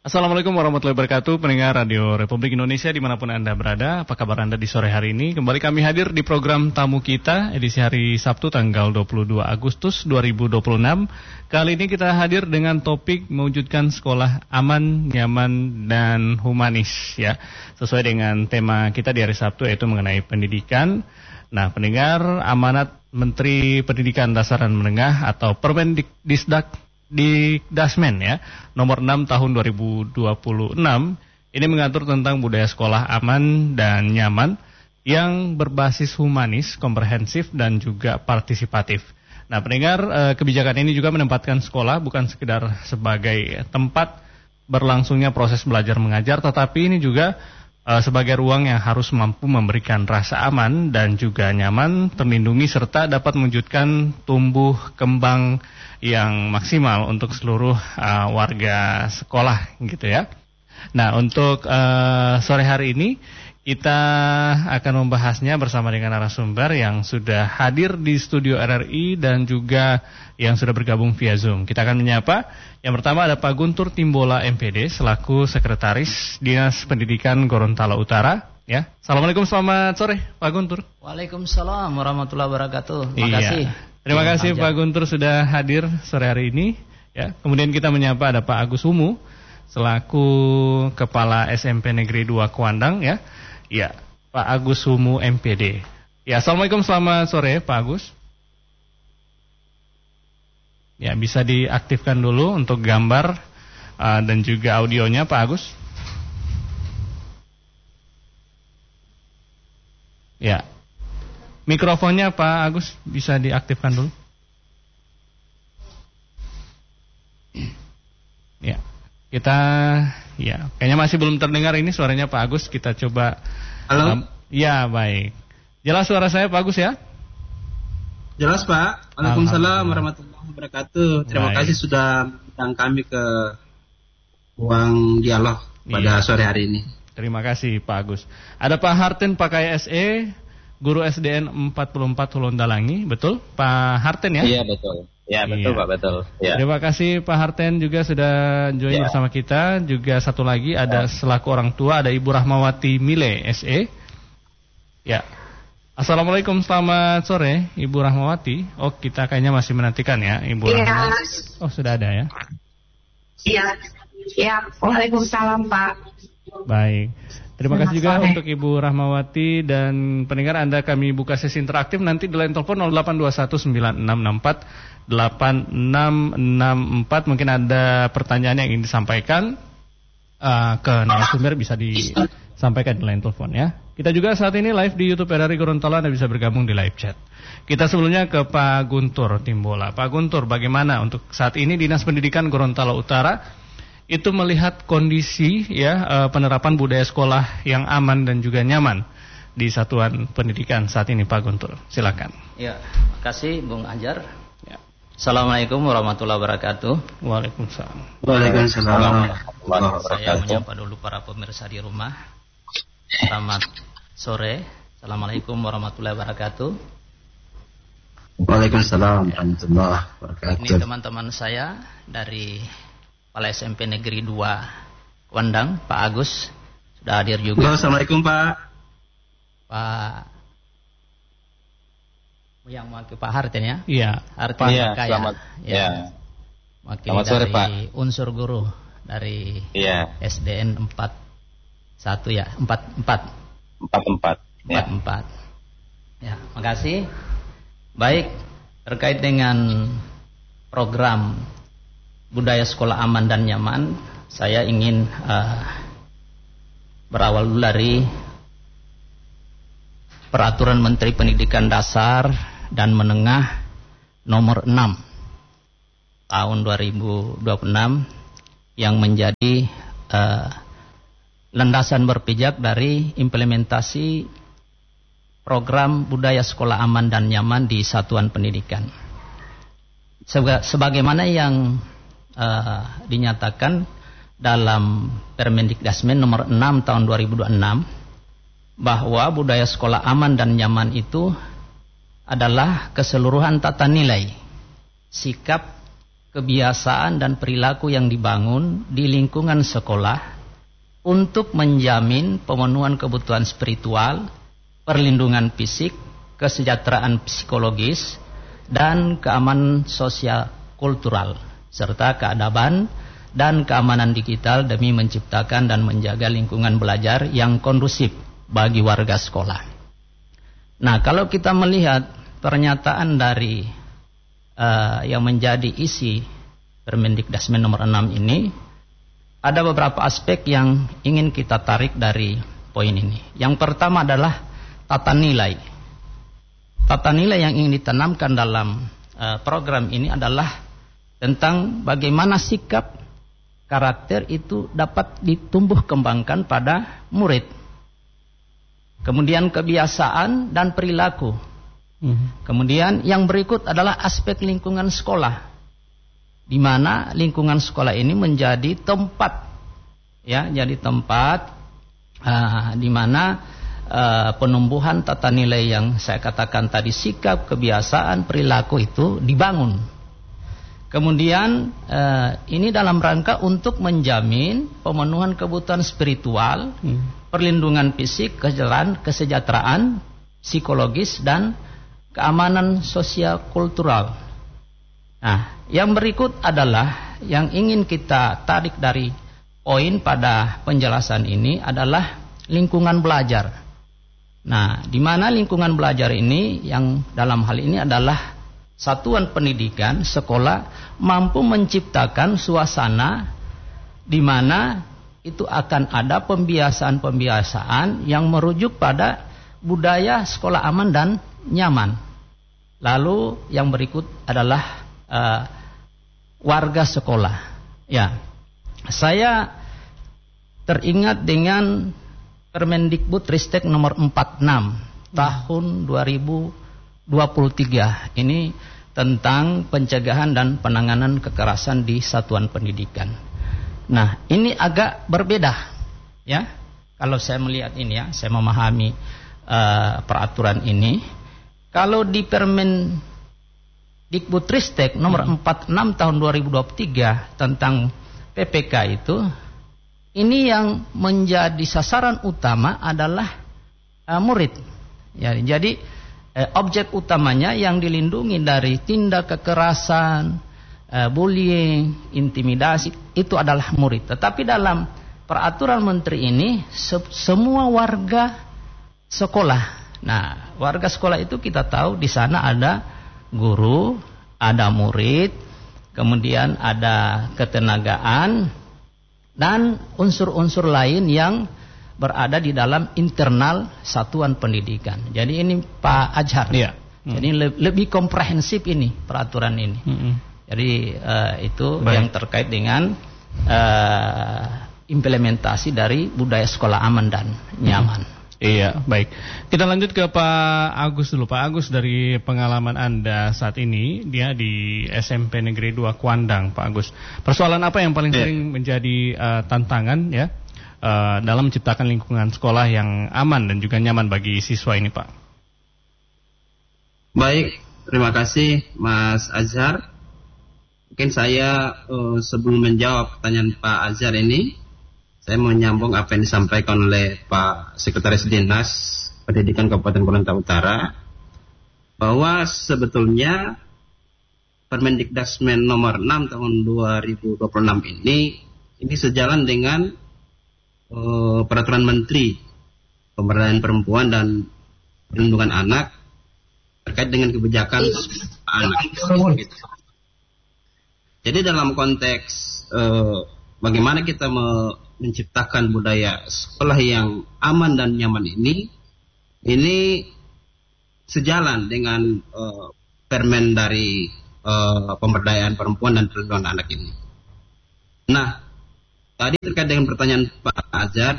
Assalamualaikum warahmatullahi wabarakatuh, pendengar Radio Republik Indonesia dimanapun Anda berada. Apa kabar Anda di sore hari ini? Kembali kami hadir di program Tamu Kita, edisi hari Sabtu tanggal 22 Agustus 2026. Kali ini kita hadir dengan topik mewujudkan sekolah aman, nyaman, dan humanis, ya. Sesuai dengan tema kita di hari Sabtu, yaitu mengenai pendidikan. Nah, pendengar, amanat Menteri Pendidikan Dasar dan Menengah atau Permendikdisdak di Dasmen, ya, nomor 6 tahun 2026 ini mengatur tentang budaya sekolah aman dan nyaman yang berbasis humanis, komprehensif, dan juga partisipatif. Nah, pendengar, kebijakan ini juga menempatkan sekolah bukan sekedar sebagai tempat berlangsungnya proses belajar mengajar, tetapi ini juga sebagai ruang yang harus mampu memberikan rasa aman dan juga nyaman, terlindungi, serta dapat mewujudkan tumbuh kembang yang maksimal untuk seluruh warga sekolah, gitu ya. Nah, untuk sore hari ini kita akan membahasnya bersama dengan narasumber yang sudah hadir di studio RRI dan juga yang sudah bergabung via Zoom. Kita akan menyapa. Yang pertama ada Pak Guntur Timbola MPD selaku Sekretaris Dinas Pendidikan Gorontalo Utara. Ya, Assalamualaikum, selamat sore Pak Guntur. Waalaikumsalam warahmatullahi wabarakatuh. Terima kasih. Terima kasih Pak Guntur sudah hadir sore hari ini. Ya, kemudian kita menyapa ada Pak Agus Humu selaku Kepala SMP Negeri 2 Kuandang, ya. Ya, Pak Agus Humu MPD. Ya, Assalamualaikum, selamat sore Pak Agus. Ya, bisa diaktifkan dulu untuk gambar dan juga audionya Pak Agus. Ya. Mikrofonnya Pak Agus bisa diaktifkan dulu. Ya. Kita kayaknya masih belum terdengar ini suaranya Pak Agus. Kita coba. Halo. Ya, baik. Jelas suara saya Pak Agus, ya? Jelas Pak. Waalaikumsalam warahmatullahi wabarakatuh. Terima kasih sudah mengundang kami ke ruang dialog pada sore hari ini. Terima kasih Pak Agus. Ada Pak Harten Pakai SE, Guru SDN 44 Hulondalangi, betul Pak Harten, ya? Iya betul. Ya betul Pak, betul. Ya. Terima kasih Pak Harten juga sudah join bersama kita. Juga satu lagi ada selaku orang tua ada Ibu Rahmawati Mile SE. Ya. Assalamualaikum, selamat sore Ibu Rahmawati. Oh, kita kayaknya masih menantikan ya Ibu Rahmawati. Oh, sudah ada ya. Iya. Waalaikumsalam Pak. Baik. Terima kasih juga untuk Ibu Rahmawati dan pendengar Anda, kami buka sesi interaktif nanti di line telepon 08219664 mungkin ada pertanyaan yang ingin disampaikan ke narasumber bisa disampaikan di line telepon, ya. Kita juga saat ini live di YouTube RRI Gorontalo, Anda bisa bergabung di live chat. Kita sebelumnya ke Pak Guntur Timbola. Pak Guntur, bagaimana untuk saat ini Dinas Pendidikan Gorontalo Utara itu melihat kondisi penerapan budaya sekolah yang aman dan juga nyaman di satuan pendidikan saat ini, Pak Guntur? Silakan. Ya, terima kasih Bung Anjar. Ya. Assalamualaikum warahmatullahi wabarakatuh. Waalaikumsalam. Waalaikumsalam. Saya menyapa dulu para pemirsa di rumah. Selamat sore. Assalamualaikum warahmatullahi wabarakatuh. Waalaikumsalam warahmatullahi wabarakatuh. Ini teman-teman saya dari Kepala SMP Negeri 2 Kuandang, Pak Agus sudah hadir juga. Assalamualaikum Pak. Yang mewakili Pak Harten, ya? Iya. Harten Pakaya. Selamat. Ya. Selamat sore Pak. Unsur guru dari SDN 41 ya, 44. Ya. Ya, makasih. Baik, terkait dengan program budaya sekolah aman dan nyaman, saya ingin berawal dulu dari Peraturan Menteri Pendidikan Dasar dan Menengah nomor 6 tahun 2026 yang menjadi landasan berpijak dari implementasi program budaya sekolah aman dan nyaman di satuan pendidikan. Sebagaimana yang dinyatakan dalam Permendikdasmen nomor 6 tahun 2026 bahwa budaya sekolah aman dan nyaman itu adalah keseluruhan tata nilai, sikap, kebiasaan dan perilaku yang dibangun di lingkungan sekolah untuk menjamin pemenuhan kebutuhan spiritual, perlindungan fisik, kesejahteraan psikologis, dan keamanan sosial kultural, serta keadaban dan keamanan digital demi menciptakan dan menjaga lingkungan belajar yang kondusif bagi warga sekolah. Nah, kalau kita melihat pernyataan dari yang menjadi isi Permendikdasmen nomor 6 ini, ada beberapa aspek yang ingin kita tarik dari poin ini. Yang pertama adalah tata nilai. Tata nilai yang ingin ditanamkan dalam program ini adalah tentang bagaimana sikap karakter itu dapat ditumbuh kembangkan pada murid. Kemudian kebiasaan dan perilaku. Kemudian yang berikut adalah aspek lingkungan sekolah, di mana lingkungan sekolah ini menjadi tempat, ya, jadi tempat di mana penumbuhan tata nilai yang saya katakan tadi, sikap, kebiasaan, perilaku itu dibangun. Kemudian ini dalam rangka untuk menjamin pemenuhan kebutuhan spiritual, perlindungan fisik, kesejahteraan psikologis, dan keamanan sosial kultural. Nah, yang berikut adalah yang ingin kita tarik dari poin pada penjelasan ini adalah lingkungan belajar. Nah, di mana lingkungan belajar ini yang dalam hal ini adalah satuan pendidikan sekolah mampu menciptakan suasana di mana itu akan ada pembiasaan-pembiasaan yang merujuk pada budaya sekolah aman dan nyaman. Lalu yang berikut adalah warga sekolah. Ya, saya teringat dengan Permendikbudristek nomor 46 tahun 2023 ini tentang pencegahan dan penanganan kekerasan di satuan pendidikan. Nah, ini agak berbeda, ya. Kalau saya melihat ini, ya, saya memahami peraturan ini. Kalau di Permendikbudristek nomor 46 tahun 2023 tentang PPK itu, ini yang menjadi sasaran utama adalah murid. Ya, jadi objek utamanya yang dilindungi dari tindak kekerasan, bullying, intimidasi itu adalah murid. Tetapi dalam peraturan menteri ini semua warga sekolah. Nah, warga sekolah itu kita tahu di sana ada guru, ada murid, kemudian ada ketenagaan dan unsur-unsur lain yang berada di dalam internal satuan pendidikan. Jadi ini Pak Azhar. Ya. Jadi lebih komprehensif ini peraturan ini. Jadi itu baik, yang terkait dengan implementasi dari budaya sekolah aman dan nyaman. Iya, baik. Kita lanjut ke Pak Agus dulu. Pak Agus, dari pengalaman Anda saat ini, dia di SMP Negeri 2 Kuandang, Pak Agus. Persoalan apa yang paling sering menjadi tantangan, ya, dalam menciptakan lingkungan sekolah yang aman dan juga nyaman bagi siswa ini, Pak? Baik, terima kasih Mas Azhar. Mungkin saya sebelum menjawab pertanyaan Pak Azhar ini, saya menyambung apa yang disampaikan oleh Pak Sekretaris Dinas Pendidikan Kabupaten Kalimantan Utara, bahwa sebetulnya Permendikdasmen nomor 6 tahun 2026 ini sejalan dengan peraturan Menteri Pemberdayaan Perempuan dan Perlindungan Anak terkait dengan kebijakan anak. Jadi dalam konteks bagaimana kita menciptakan budaya sekolah yang aman dan nyaman ini sejalan dengan permen dari pemberdayaan perempuan dan perlindungan anak ini. Nah, tadi terkait dengan pertanyaan Pak Azhar,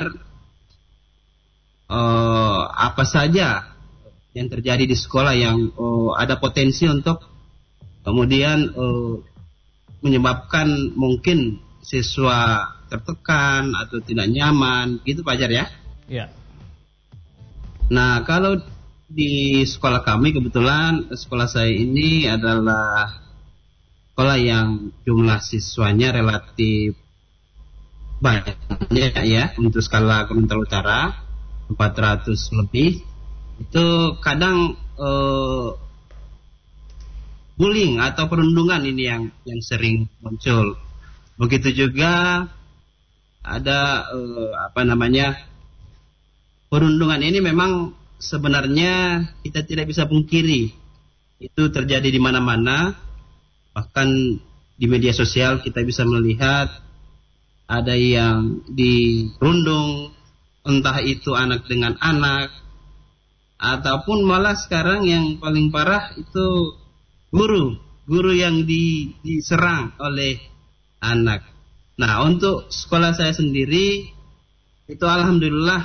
apa saja yang terjadi di sekolah yang ada potensi untuk kemudian menyebabkan mungkin siswa tertekan atau tidak nyaman, gitu Pak Azhar, ya? Iya. Nah, kalau di sekolah kami, kebetulan sekolah saya ini adalah sekolah yang jumlah siswanya relatif banyak ya, untuk skala Kalimantan Utara 400 lebih, itu kadang bullying atau perundungan ini yang sering muncul. Begitu juga ada perundungan ini memang sebenarnya kita tidak bisa pungkiri itu terjadi di mana-mana. Bahkan di media sosial kita bisa melihat ada yang dirundung, entah itu anak dengan anak, ataupun malah sekarang yang paling parah itu guru yang diserang oleh anak. Nah, untuk sekolah saya sendiri itu alhamdulillah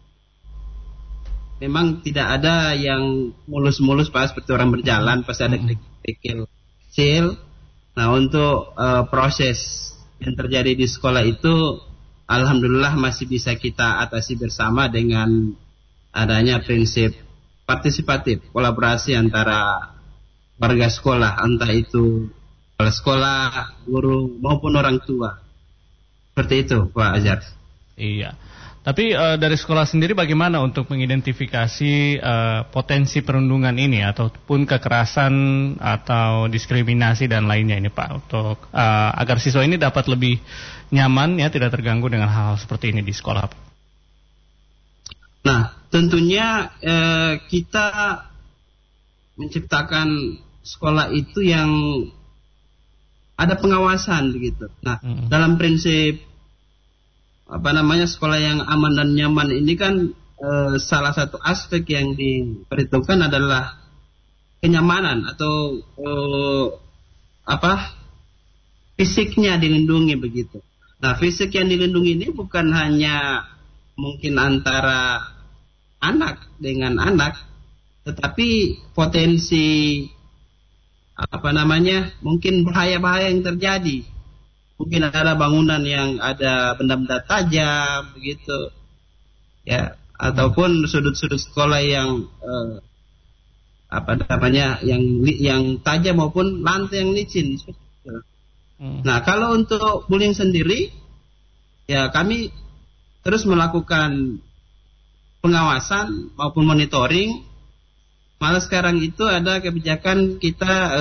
memang tidak ada yang mulus-mulus Pak, seperti orang berjalan pasti ada kerikil kecil. Nah, untuk proses yang terjadi di sekolah itu alhamdulillah masih bisa kita atasi bersama dengan adanya prinsip partisipatif, kolaborasi antara warga sekolah, entah itu kepala sekolah, guru maupun orang tua. Seperti itu Pak Azhar. Iya. Tapi dari sekolah sendiri bagaimana untuk mengidentifikasi potensi perundungan ini ataupun kekerasan atau diskriminasi dan lainnya ini Pak, untuk agar siswa ini dapat lebih nyaman ya, tidak terganggu dengan hal-hal seperti ini di sekolah Pak? Nah, tentunya kita menciptakan sekolah itu yang ada pengawasan begitu. Nah, dalam prinsip sekolah yang aman dan nyaman ini kan salah satu aspek yang diperhitungkan adalah kenyamanan atau fisiknya dilindungi begitu. Nah, fisik yang dilindungi ini bukan hanya mungkin antara anak dengan anak, tetapi potensi mungkin bahaya-bahaya yang terjadi. Mungkin ada bangunan yang ada benda-benda tajam begitu ya, ataupun sudut-sudut sekolah yang yang tajam maupun lantai yang licin. Nah, kalau untuk bullying sendiri ya, kami terus melakukan pengawasan maupun monitoring. Malah sekarang itu ada kebijakan kita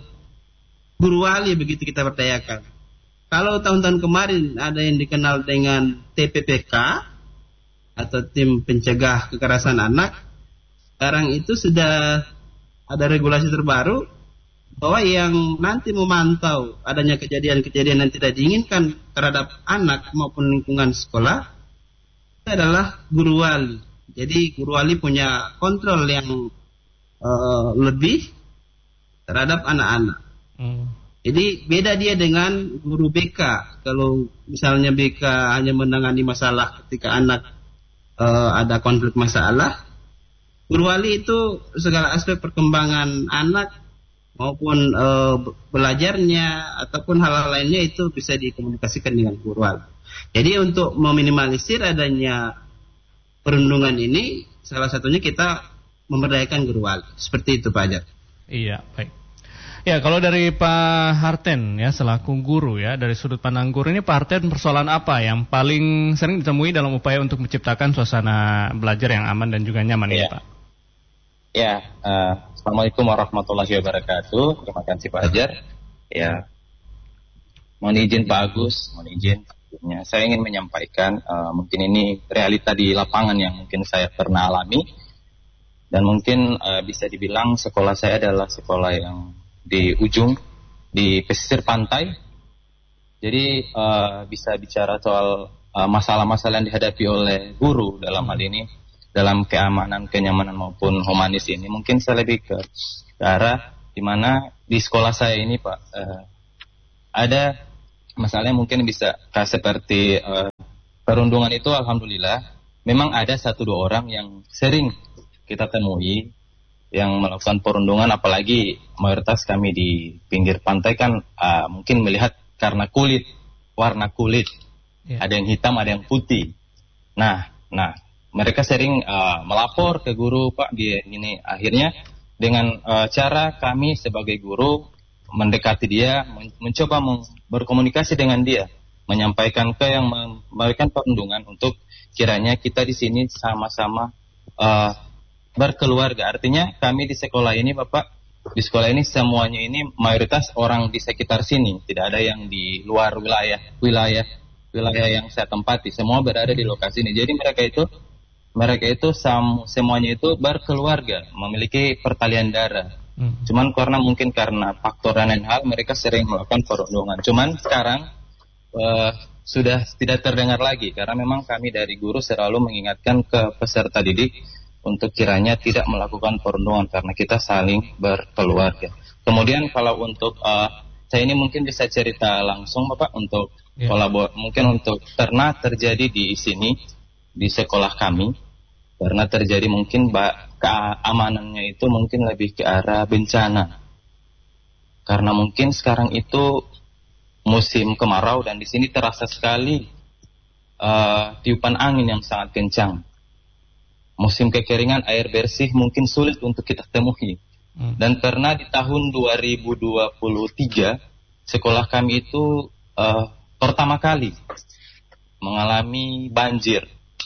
guru wali begitu kita berdayakan. Kalau tahun-tahun kemarin ada yang dikenal dengan TPPK atau tim pencegah kekerasan anak, sekarang itu sudah ada regulasi terbaru bahwa yang nanti memantau adanya kejadian-kejadian yang tidak diinginkan terhadap anak maupun lingkungan sekolah itu adalah guru wali. Jadi guru wali punya kontrol yang lebih terhadap anak-anak. Jadi beda dia dengan guru BK. Kalau misalnya BK hanya menangani masalah ketika anak ada konflik masalah, guru wali itu segala aspek perkembangan anak maupun belajarnya ataupun hal-hal lainnya itu bisa dikomunikasikan dengan guru wali. Jadi untuk meminimalisir adanya perundungan ini, salah satunya kita memberdayakan guru wali. Seperti itu Pak Hajar. Iya, baik. Ya, kalau dari Pak Harten ya, selaku guru ya, dari sudut pandang guru ini Pak Harten, persoalan apa yang paling sering ditemui dalam upaya untuk menciptakan suasana belajar yang aman dan juga nyaman ini Pak? Ya, Assalamualaikum warahmatullahi wabarakatuh. Terima kasih Pak Hajar. Ya, mohon izin Pak Agus, mohon izin. Saya ingin menyampaikan mungkin ini realita di lapangan yang mungkin saya pernah alami. Dan mungkin bisa dibilang sekolah saya adalah sekolah yang di ujung, di pesisir pantai. Jadi bisa bicara soal masalah-masalah yang dihadapi oleh guru dalam hal ini, dalam keamanan, kenyamanan maupun humanis ini. Mungkin saya lebih ke arah di mana di sekolah saya ini Pak, ada masalah yang mungkin bisa seperti perundungan itu. Alhamdulillah memang ada 1-2 orang yang sering kita temui yang melakukan perundungan, apalagi mayoritas kami di pinggir pantai kan mungkin melihat karena warna kulit, ada yang hitam, ada yang putih. Nah mereka sering melapor ke guru Pak, gini akhirnya dengan cara kami sebagai guru mendekati dia, mencoba berkomunikasi dengan dia, menyampaikan yang memberikan perlindungan untuk kiranya kita di sini sama-sama berkeluarga. Artinya kami di sekolah ini, Bapak, di sekolah ini semuanya ini mayoritas orang di sekitar sini, tidak ada yang di luar wilayah yang saya tempati, semua berada di lokasi ini. Jadi mereka itu semuanya itu berkeluarga, memiliki pertalian darah. Cuman mungkin karena faktor dan lain hal mereka sering melakukan perundungan. Cuman sekarang sudah tidak terdengar lagi karena memang kami dari guru selalu mengingatkan ke peserta didik untuk kiranya tidak melakukan perundungan karena kita saling berkeluarga. Kemudian kalau untuk saya ini mungkin bisa cerita langsung Bapak untuk mungkin untuk pernah terjadi di sini di sekolah kami, karena terjadi mungkin keamanannya itu mungkin lebih ke arah bencana. Karena mungkin sekarang itu musim kemarau dan di sini terasa sekali tiupan angin yang sangat kencang. Musim kekeringan, air bersih mungkin sulit untuk kita temui. Dan pernah di tahun 2023 sekolah kami itu pertama kali mengalami banjir.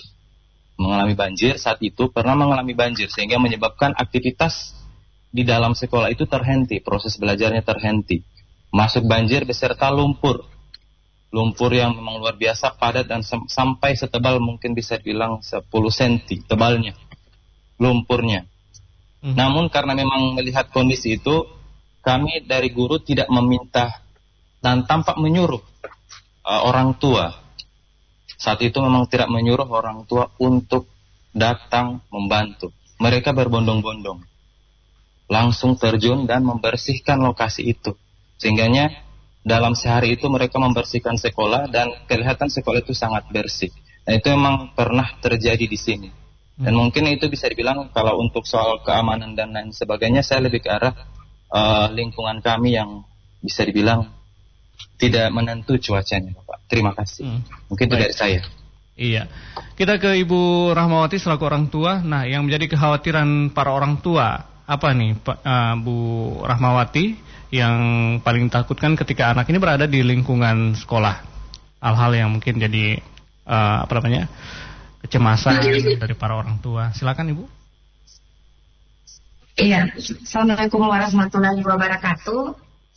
Saat itu pernah mengalami banjir sehingga menyebabkan aktivitas di dalam sekolah itu terhenti, proses belajarnya terhenti. Masuk banjir beserta lumpur yang memang luar biasa padat dan sampai setebal mungkin bisa dibilang 10 cm tebalnya lumpurnya. Namun karena memang melihat kondisi itu, kami dari guru tidak meminta dan tampak menyuruh orang tua. Saat itu memang tidak menyuruh orang tua untuk datang membantu. Mereka berbondong-bondong, langsung terjun dan membersihkan lokasi itu. Sehingganya dalam sehari itu mereka membersihkan sekolah dan kelihatan sekolah itu sangat bersih. Dan itu memang pernah terjadi di sini. Dan mungkin itu bisa dibilang kalau untuk soal keamanan dan lain sebagainya, saya lebih ke arah lingkungan kami yang bisa dibilang tidak menentu cuacanya, Bapak. Terima kasih. Mungkin itu dari saya. Iya. Kita ke Ibu Rahmawati selaku orang tua. Nah, yang menjadi kekhawatiran para orang tua apa nih, Bu Rahmawati, yang paling takutkan ketika anak ini berada di lingkungan sekolah? Hal-hal yang mungkin jadi kecemasan dari para orang tua. Silakan Ibu. Iya. Assalamualaikum warahmatullahi wabarakatuh.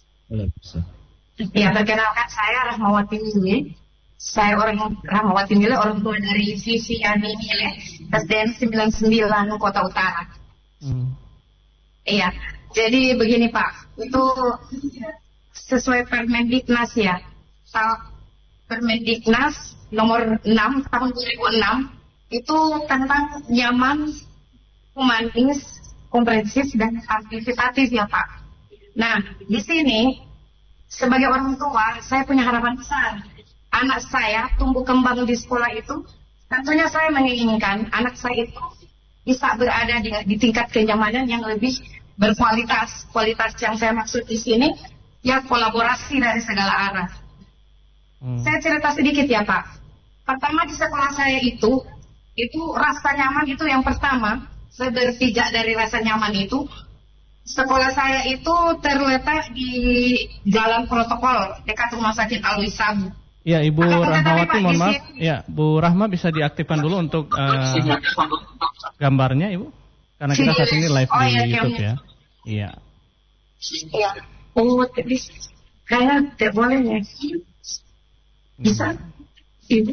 Ya, perkenalkan saya Rahmawati Mile. Saya Rahmawati Mile, orang tua dari Vivi Yani Mile, SDN 99 Kota Utara. Iya, jadi begini Pak, itu sesuai Permendiknas ya. Permendiknas nomor 6 tahun 2006 itu tentang nyaman, humanis, komprehensif dan aktivitatif ya Pak. Nah, di sini sebagai orang tua, saya punya harapan besar. Anak saya tumbuh kembang di sekolah itu, tentunya saya menginginkan anak saya itu bisa berada di tingkat kenyamanan yang lebih berkualitas. Kualitas yang saya maksud di sini, ya kolaborasi dari segala arah. Saya cerita sedikit ya Pak. Pertama di sekolah saya itu rasa nyaman itu yang pertama. Saya berpijak dari rasa nyaman itu. Sekolah saya itu terletak di Jalan Protokol dekat Rumah Sakit Alwi Sabu. Ya, Ibu Rahmawati, mohon maaf. Ya, Bu Rahma bisa diaktifkan dulu untuk gambarnya, Ibu. Karena kita saat ini live di YouTube ya. Iya. Iya. Oh, kayaknya tidak boleh ya. Bisa? Ibu.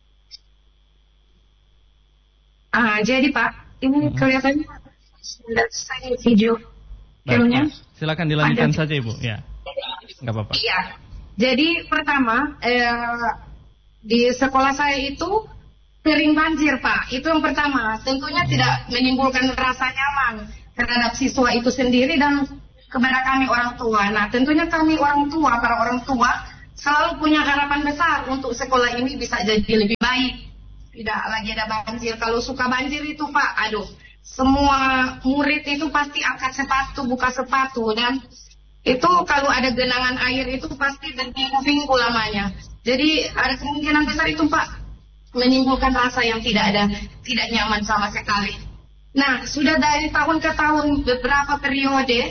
Jadi Pak, ini kelihatannya saya video. Baik, silakan dilanjutkan saja Ibu. Ya, nggak apa-apa. Iya. Jadi pertama di sekolah saya itu sering banjir Pak. Itu yang pertama. Tentunya tidak menimbulkan rasa nyaman terhadap siswa itu sendiri dan kepada kami orang tua. Nah, tentunya kami orang tua, para orang tua selalu punya harapan besar untuk sekolah ini bisa jadi lebih baik. Tidak lagi ada banjir. Kalau suka banjir itu Pak, aduh. Semua murid itu pasti angkat sepatu, buka sepatu, dan itu kalau ada genangan air itu pasti berminggu-minggu lamanya. Jadi ada kemungkinan besar itu Pak menimbulkan rasa yang tidak nyaman sama sekali. Nah, sudah dari tahun ke tahun beberapa periode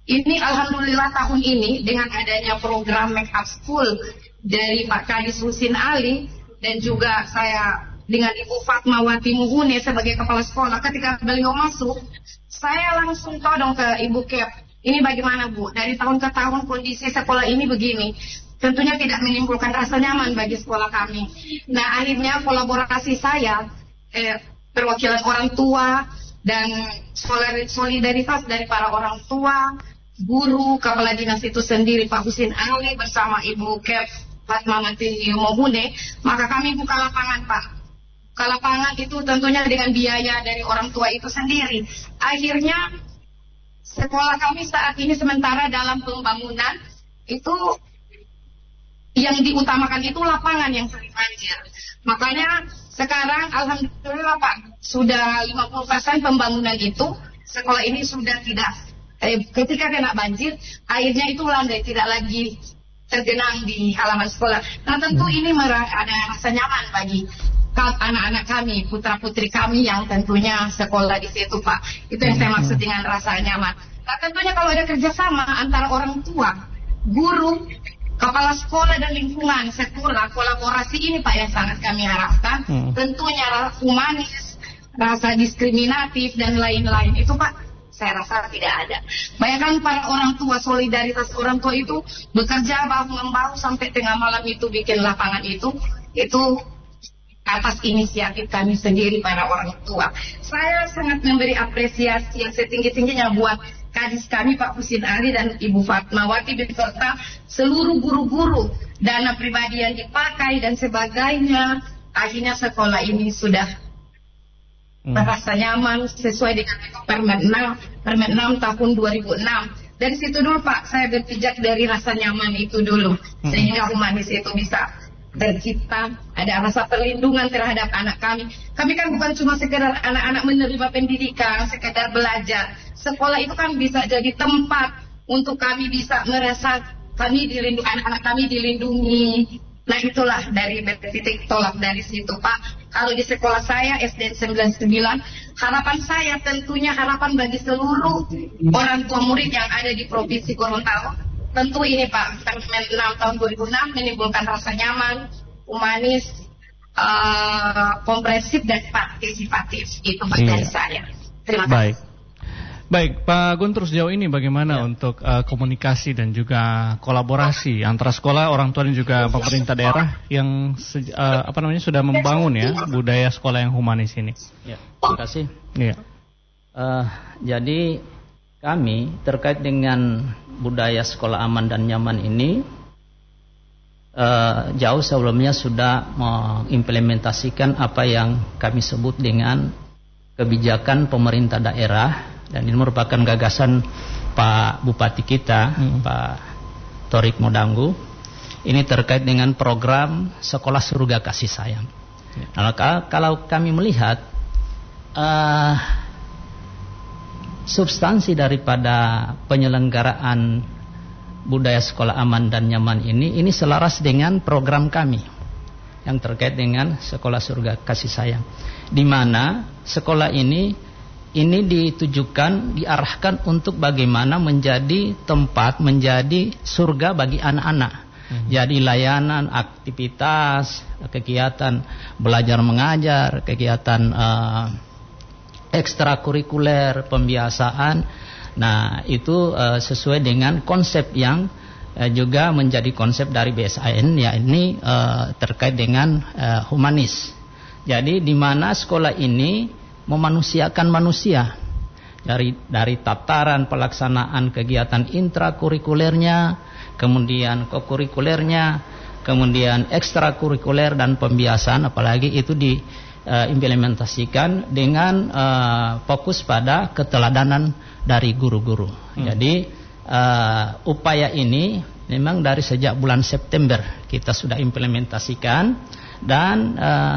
ini alhamdulillah tahun ini dengan adanya program Make Up School dari Pak Kadis Husin Ali dan juga saya dengan Ibu Fatmawati Muhune sebagai kepala sekolah, ketika beliau masuk, saya langsung todong ke Ibu Kep. Ini bagaimana Bu? Dari tahun ke tahun kondisi sekolah ini begini. Tentunya tidak menimbulkan rasa nyaman bagi sekolah kami. Nah, akhirnya kolaborasi saya, perwakilan orang tua dan solidaritas dari para orang tua, guru, kepala dinas itu sendiri Pak Husin Ali bersama Ibu Kep Fatmawati Muhune, maka kami buka lapangan Pak. Buka lapangan itu tentunya dengan biaya dari orang tua itu sendiri. Akhirnya sekolah kami saat ini sementara dalam pembangunan itu yang diutamakan itu lapangan yang sering banjir. Makanya sekarang alhamdulillah Pak sudah 50% pembangunan itu sekolah ini sudah tidak ketika kena banjir airnya itu landai tidak lagi tergenang di halaman sekolah. Nah tentu ini ada rasa nyaman bagi anak-anak kami, putra-putri kami yang tentunya sekolah di situ Pak. Itu yang saya maksud dengan rasa nyaman. Nah tentunya kalau ada kerjasama antara orang tua, guru, kepala sekolah dan lingkungan sekolah, kolaborasi ini Pak yang sangat kami harapkan. Tentunya rasa humanis, rasa diskriminatif dan lain-lain itu Pak saya rasa tidak ada. Bayangkan para orang tua, solidaritas orang tua itu bekerja bahu-membahu sampai tengah malam itu bikin lapangan itu atas inisiatif kami sendiri para orang tua. Saya sangat memberi apresiasi yang setinggi-tingginya buat Kadis kami Pak Husin Ali dan Ibu Fatmawati beserta seluruh guru-guru, dana pribadi yang dipakai dan sebagainya. Akhirnya sekolah ini sudah merasa nyaman sesuai dengan Permen 6 tahun 2006. Dari situ dulu Pak saya berpijak dari rasa nyaman itu dulu sehingga humanis itu bisa tercipta, ada rasa perlindungan terhadap anak kami. Kami kan bukan cuma sekedar anak-anak menerima pendidikan, sekedar belajar. Sekolah itu kan bisa jadi tempat untuk kami bisa merasa kami dilindungi, anak-anak kami dilindungi. Nah itulah dari titik tolak dari situ Pak. Kalau di sekolah saya SD 99, harapan saya tentunya harapan bagi seluruh orang tua murid yang ada di Provinsi Gorontalo. Tentu ini Pak, Permen 6 tahun 2006 menimbulkan rasa nyaman, humanis, komprehensif dan partisipatif. Itu Pak dari saya. Terima kasih. Baik, Pak Guntur sejauh ini bagaimana untuk komunikasi dan juga kolaborasi antara sekolah, orang tua dan juga pemerintah daerah yang sudah membangun ya budaya sekolah yang humanis ini? Ya, terima kasih. Ya. Jadi kami terkait dengan budaya sekolah aman dan nyaman ini jauh sebelumnya sudah mengimplementasikan apa yang kami sebut dengan kebijakan pemerintah daerah, dan ini merupakan gagasan Pak Bupati kita, Pak Torik Modanggu. Ini terkait dengan program Sekolah Surga Kasih Sayang. Nah, kalau kami melihat substansi daripada penyelenggaraan budaya sekolah aman dan nyaman ini selaras dengan program kami yang terkait dengan Sekolah Surga Kasih Sayang, di mana sekolah ini ditujukan, diarahkan untuk bagaimana menjadi tempat, menjadi surga bagi anak-anak. Jadi layanan, aktivitas, kegiatan belajar mengajar, kegiatan ekstrakurikuler, pembiasaan. Nah, itu sesuai dengan konsep yang juga menjadi konsep dari BSAN, ya ini terkait dengan humanis. Jadi di mana sekolah ini memanusiakan manusia dari tataran pelaksanaan kegiatan intrakurikulernya, kemudian kokurikulernya, kemudian ekstrakurikuler dan pembiasaan, apalagi itu diimplementasikan dengan fokus pada keteladanan dari guru-guru. Jadi upaya ini memang dari sejak bulan September kita sudah implementasikan, dan